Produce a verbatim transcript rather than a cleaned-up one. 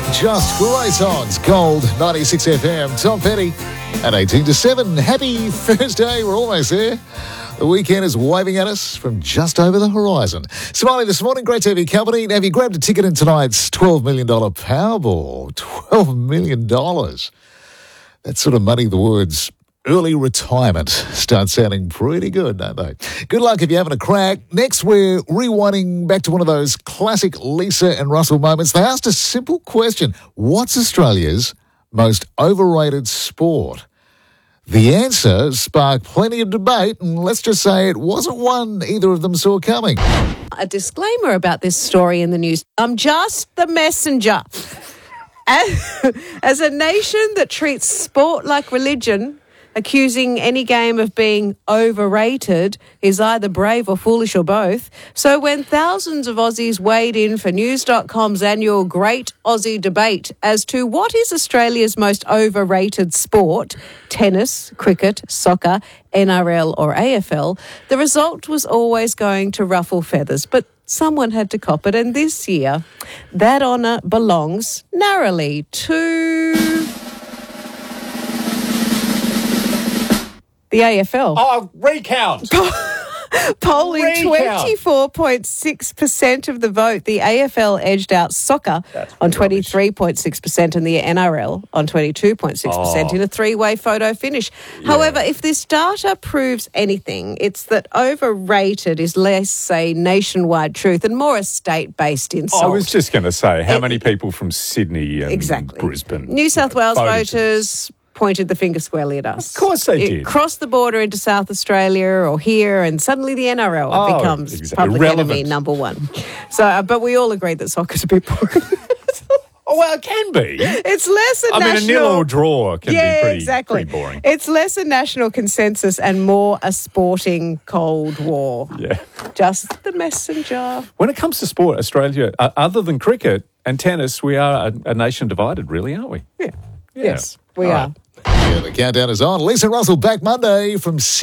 Just great songs. Gold ninety-six F M. Tom Petty at eighteen to seven. Happy Thursday. We're almost there. The weekend is waving at us from just over the horizon. Smiley this morning, great to have your company. Have you grabbed a ticket in tonight's twelve million dollars Powerball? twelve million dollars. That sort of money, the words early retirement start sounding pretty good, don't they? Good luck if you're having a crack. Next, we're rewinding back to one of those classic Lisa and Russell moments. They asked a simple question. What's Australia's most overrated sport? The answer sparked plenty of debate, and let's just say it wasn't one either of them saw coming. A disclaimer about this story in the news. I'm just the messenger. As, as a nation that treats sport like religion, accusing any game of being overrated is either brave or foolish or both. So when thousands of Aussies weighed in for News dot com's annual Great Aussie Debate as to what is Australia's most overrated sport, tennis, cricket, soccer, N R L or A F L, the result was always going to ruffle feathers. But someone had to cop it, and this year that honour belongs narrowly to the A F L. Oh, recount. Polling Recount. twenty-four point six percent of the vote, the A F L edged out soccer That's on rubbish. twenty-three point six percent and the N R L on twenty-two point six percent Oh. in a three-way photo finish. However, if this data proves anything, it's that overrated is less a nationwide truth and more a state-based insult. I was just going to say, how It- many people from Sydney and Exactly. Brisbane? New South Wales voted? voters pointed the finger squarely at us. Of course they It did. crossed the border into South Australia or here, and suddenly the N R L Oh, becomes exactly. public Irrelevant. enemy number one. So, uh, but we all agreed that soccer's a bit boring. Oh, well, it can be. It's less a I mean, national... a nil or draw can yeah, be pretty, exactly. pretty boring. It's less a national consensus and more a sporting Cold War. Yeah. Just the messenger. When it comes to sport, Australia, uh, other than cricket and tennis, we are a, a nation divided, really, aren't we? Yeah. Yeah. Yes, we All are. right. Yeah, the countdown is on. Lisa and Russell back Monday from